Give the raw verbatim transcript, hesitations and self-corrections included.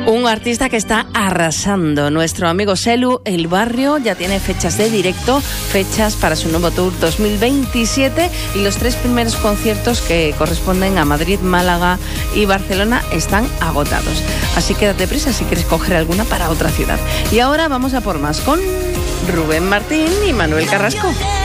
Un artista que está arrasando. Nuestro amigo Selu, El Barrio, ya tiene fechas de directo, fechas para su nuevo tour dos mil veintisiete, y los tres primeros conciertos, que corresponden a Madrid, Málaga y Barcelona, están agotados. Así que date prisa si quieres coger alguna para otra ciudad. Y ahora vamos a por más con Rubén Martín y Manuel Carrasco.